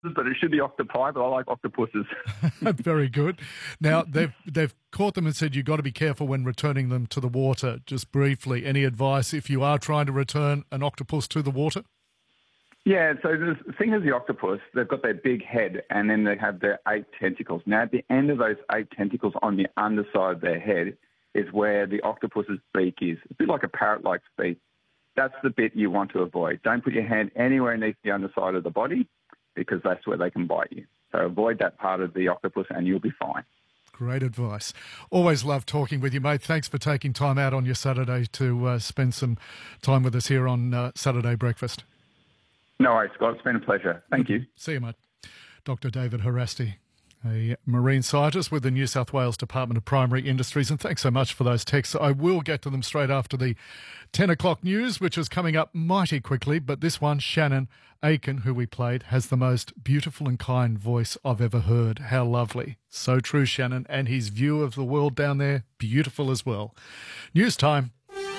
but it should be octopi, but I like octopuses. Very good. Now, they've caught them and said you've got to be careful when returning them to the water. Just briefly, any advice if you are trying to return an octopus to the water? Yeah, so the thing is the octopus, they've got their big head and then they have their 8 tentacles. Now, at the end of those 8 tentacles on the underside of their head is where the octopus's beak is. It's a bit like a parrot-like beak. That's the bit you want to avoid. Don't put your hand anywhere near the underside of the body because that's where they can bite you. So avoid that part of the octopus and you'll be fine. Great advice. Always love talking with you, mate. Thanks for taking time out on your Saturday to spend some time with us here on Saturday Breakfast. No worries, Scott. It's been a pleasure. Thank you. See you, mate. Dr. David Harasti, a marine scientist with the New South Wales Department of Primary Industries. And thanks so much for those texts. I will get to them straight after the 10 o'clock news, which is coming up mighty quickly. But this one, Shannon Aiken, who we played, has the most beautiful and kind voice I've ever heard. How lovely. So true, Shannon. And his view of the world down there, beautiful as well. News time.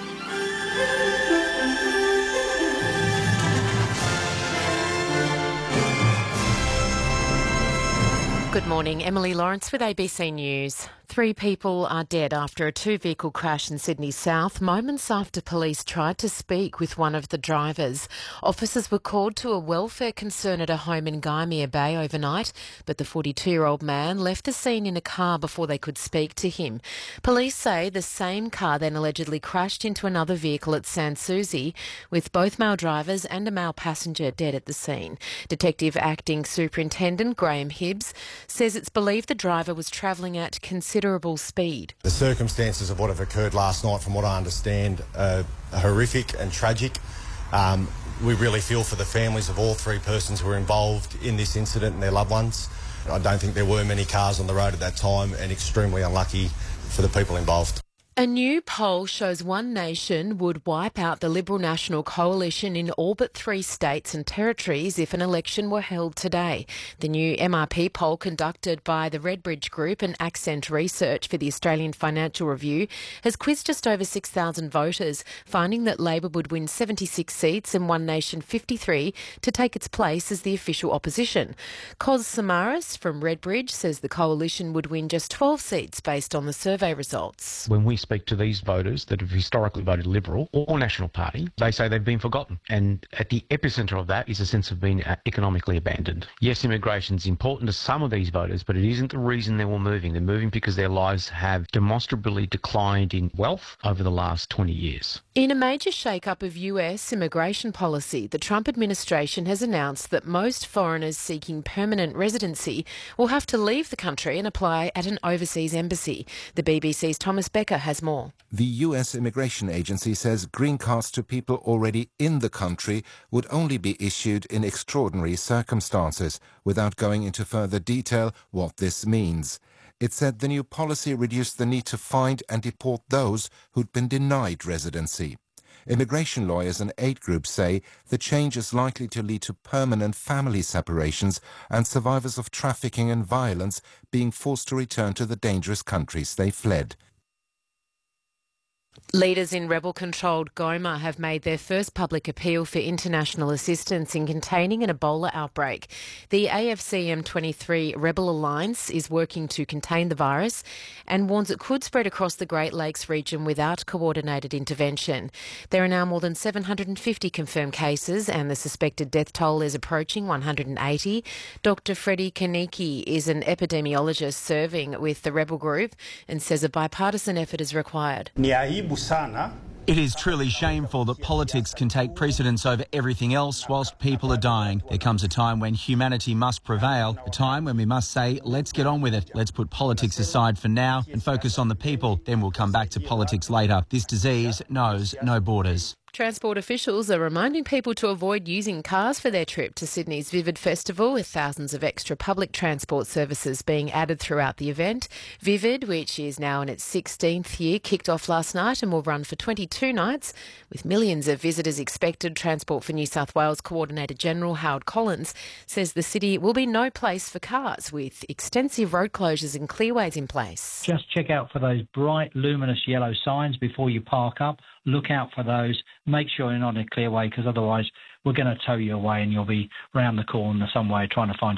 Good morning, Emily Lawrence with ABC News. 3 people are dead after a 2-vehicle crash in Sydney South, moments after police tried to speak with one of the drivers. Officers were called to a welfare concern at a home in Gymea Bay overnight, but the 42-year-old man left the scene in a car before they could speak to him. Police say the same car then allegedly crashed into another vehicle at Sans Souci, with both male drivers and a male passenger dead at the scene. Detective Acting Superintendent Graham Hibbs says it's believed the driver was travelling at considerable speed. The circumstances of what have occurred last night, from what I understand, are horrific and tragic. We really feel for the families of all 3 persons who were involved in this incident and their loved ones. I don't think there were many cars on the road at that time, and extremely unlucky for the people involved. A new poll shows One Nation would wipe out the Liberal National Coalition in all but 3 states and territories if an election were held today. The new MRP poll conducted by the Redbridge Group and Accent Research for the Australian Financial Review has quizzed just over 6,000 voters, finding that Labor would win 76 seats and One Nation 53 to take its place as the official opposition. Cos Samaras from Redbridge says the coalition would win just 12 seats based on the survey results. When we speak to these voters that have historically voted Liberal or National Party, they say they've been forgotten. And at the epicentre of that is a sense of being economically abandoned. Yes, immigration is important to some of these voters, but it isn't the reason they're all moving. They're moving because their lives have demonstrably declined in wealth over the last 20 years. In a major shake-up of US immigration policy, the Trump administration has announced that most foreigners seeking permanent residency will have to leave the country and apply at an overseas embassy. The BBC's Thomas Becker has more. The US Immigration Agency says green cards to people already in the country would only be issued in extraordinary circumstances, without going into further detail what this means. It said the new policy reduced the need to find and deport those who'd been denied residency. Immigration lawyers and aid groups say the change is likely to lead to permanent family separations and survivors of trafficking and violence being forced to return to the dangerous countries they fled. Leaders in rebel-controlled Goma have made their first public appeal for international assistance in containing an Ebola outbreak. The AFCM23 Rebel Alliance is working to contain the virus and warns it could spread across the Great Lakes region without coordinated intervention. There are now more than 750 confirmed cases and the suspected death toll is approaching 180. Dr. Freddie Kaniki is an epidemiologist serving with the rebel group and says a bipartisan effort is required. It is truly shameful that politics can take precedence over everything else whilst people are dying. There comes a time when humanity must prevail, a time when we must say, let's get on with it. Let's put politics aside for now and focus on the people. Then we'll come back to politics later. This disease knows no borders. Transport officials are reminding people to avoid using cars for their trip to Sydney's Vivid Festival, with thousands of extra public transport services being added throughout the event. Vivid, which is now in its 16th year, kicked off last night and will run for 22 nights. With millions of visitors expected, Transport for New South Wales Coordinator General Howard Collins says the city will be no place for cars, with extensive road closures and clearways in place. Just check out for those bright, luminous yellow signs before you park up. Look out for those. Make sure you're not in a clearway, because otherwise we're going to tow you away and you'll be round the corner some way trying to find